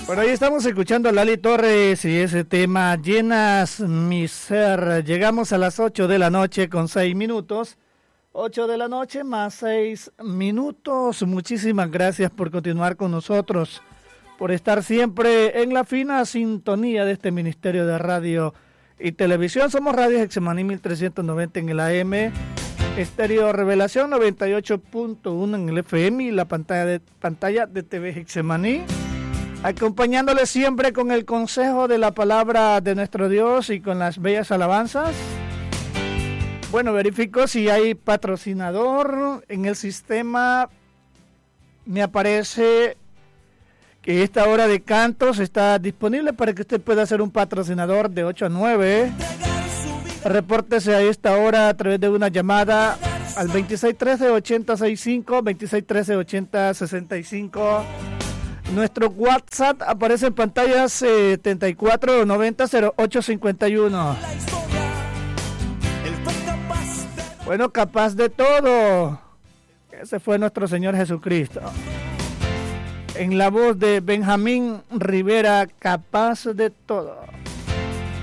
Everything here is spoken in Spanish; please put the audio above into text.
Por ahí estamos escuchando a Lali Torres y ese tema Llenas mi ser. Llegamos a las 8 de la noche con 6 minutos. 8 de la noche más 6 minutos. Muchísimas gracias por continuar con nosotros, por estar siempre en la fina sintonía de este Ministerio de Radio y Televisión. Somos Radio Getsemaní 1390 en el AM, Estéreo Revelación 98.1 en el FM y la pantalla de TV Getsemaní. Acompañándole siempre con el consejo de la palabra de nuestro Dios y con las bellas alabanzas. Bueno, verifico si hay patrocinador en el sistema. Me aparece que esta hora de cantos está disponible para que usted pueda ser un patrocinador de 8 a 9. Repórtese a esta hora a través de una llamada al 2613-8065, 2613-8065. Nuestro WhatsApp aparece en pantalla 74900851. Bueno, capaz de todo. Ese fue nuestro Señor Jesucristo. En la voz de Benjamín Rivera, capaz de todo.